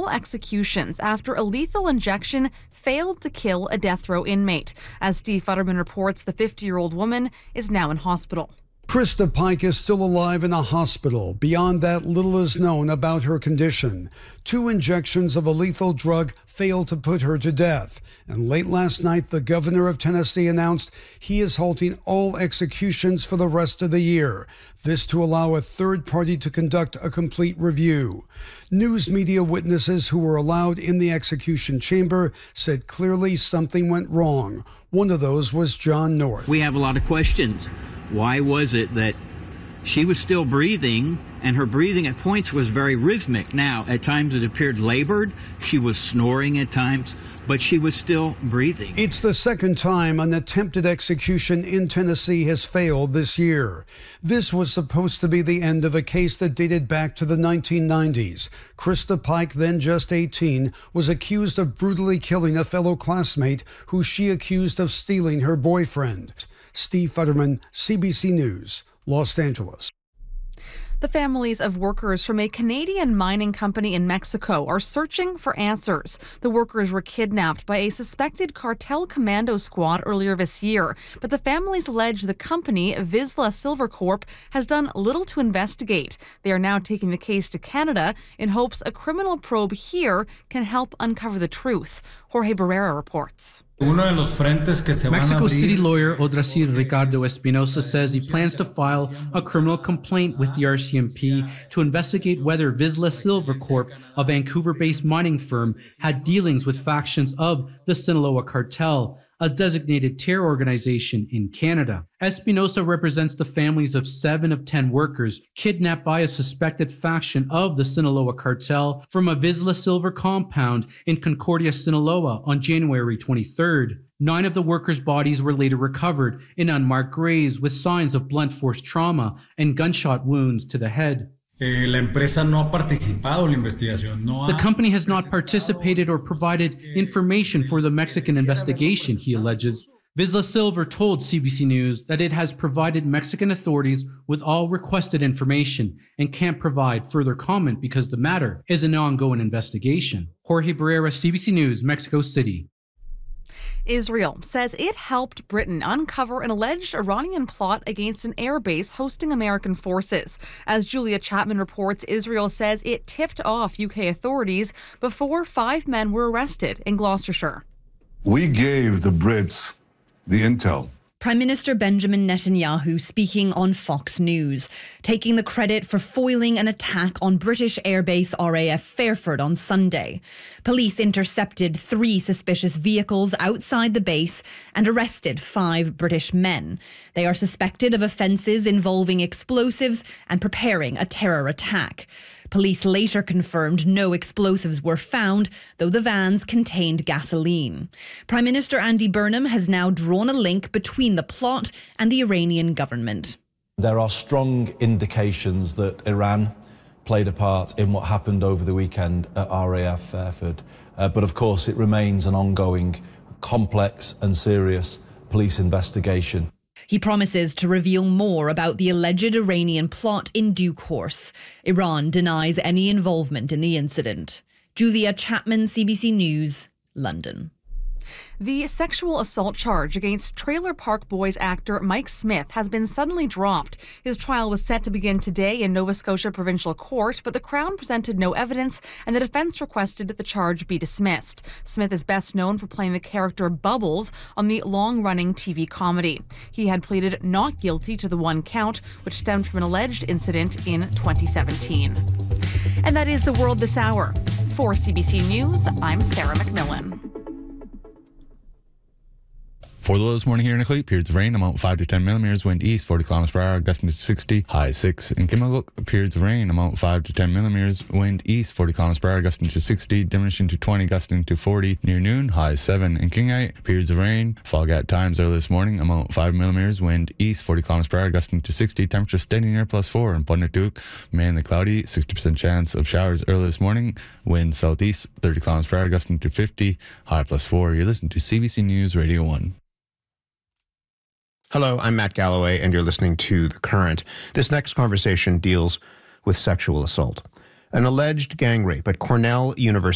multiple executions after a lethal injection failed to kill a death row inmate. As Steve Futterman reports, the 50-year-old woman is now in hospital. Krista Pike is still alive in a hospital. Beyond that, little is known about her condition. 2 injections of a lethal drug failed to put her to death. And late last night, the governor of Tennessee announced he is halting all executions for the rest of the year. This to allow a third party to conduct a complete review. News media witnesses who were allowed in the execution chamber said clearly something went wrong. One of those was John North. We have a lot of questions. Why was it that she was still breathing, and her breathing at points was very rhythmic? Now, at times it appeared labored. She was snoring at times, but she was still breathing. It's the second time an attempted execution in Tennessee has failed this year. This was supposed to be the end of a case that dated back to the 1990s. Krista Pike, then just 18, was accused of brutally killing a fellow classmate who she accused of stealing her boyfriend. Steve Futterman, CBC News, Los Angeles. The families of workers from a Canadian mining company in Mexico are searching for answers. The workers were kidnapped by a suspected cartel commando squad earlier this year, but the families allege the company, Vizsla Silver Corp, has done little to investigate. They are now taking the case to Canada in hopes a criminal probe here can help uncover the truth. Jorge Barrera reports. Mexico City lawyer Odrasil Ricardo Espinosa says he plans to file a criminal complaint with the RCMP to investigate whether Vizsla Silver Corp, a Vancouver-based mining firm, had dealings with factions of the Sinaloa cartel, a designated terror organization in Canada. Espinosa represents the families of 7 of 10 workers kidnapped by a suspected faction of the Sinaloa cartel from a Vizsla Silver compound in Concordia, Sinaloa on January 23rd. 9 of the workers' bodies were later recovered in unmarked graves with signs of blunt force trauma and gunshot wounds to the head. The company has not participated or provided information for the Mexican investigation, he alleges. Vizsla Silver told CBC News that it has provided Mexican authorities with all requested information and can't provide further comment because the matter is an ongoing investigation. Jorge Barrera, CBC News, Mexico City. Israel says it helped Britain uncover an alleged Iranian plot against an airbase hosting American forces. As Julia Chapman reports, Israel says it tipped off UK authorities before 5 men were arrested in Gloucestershire. We gave the Brits the intel. Prime Minister Benjamin Netanyahu speaking on Fox News, taking the credit for foiling an attack on British airbase RAF Fairford on Sunday. Police intercepted 3 suspicious vehicles outside the base and arrested 5 British men. They are suspected of offences involving explosives and preparing a terror attack. Police later confirmed no explosives were found, though the vans contained gasoline. Prime Minister Andy Burnham has now drawn a link between the plot and the Iranian government. There are strong indications that Iran played a part in what happened over the weekend at RAF Fairford. But of course, it remains an ongoing, complex and serious police investigation. He promises to reveal more about the alleged Iranian plot in due course. Iran denies any involvement in the incident. Julia Chapman, CBC News, London. The sexual assault charge against Trailer Park Boys actor Mike Smith has been suddenly dropped. His trial was set to begin today in Nova Scotia Provincial Court, but the Crown presented no evidence and the defence requested that the charge be dismissed. Smith is best known for playing the character Bubbles on the long-running TV comedy. He had pleaded not guilty to the 1 count, which stemmed from an alleged incident in 2017. And that is the world this hour. For CBC News, I'm Sarah McMillan. For the low this morning here in Nickley, periods of rain, amount 5 to 10 millimeters, wind east 40 kilometers per hour, gusting to 60, high 6. In Kimmelhook, periods of rain, amount 5 to 10 millimeters, wind east 40 kilometers per hour, gusting to 60, diminishing to 20, gusting to 40 near noon, high 7. In Kingite, periods of rain, fog at times early this morning, amount 5 millimeters, wind east 40 kilometers per hour, gusting to 60, temperature steady near +4. In Bundatuk, mainly cloudy, 60% chance of showers early this morning, wind southeast 30 kilometers per hour, gusting to 50, high +4. You're listening to CBC News Radio 1. Hello, I'm Matt Galloway, and you're listening to The Current. This next conversation deals with sexual assault. An alleged gang rape at Cornell University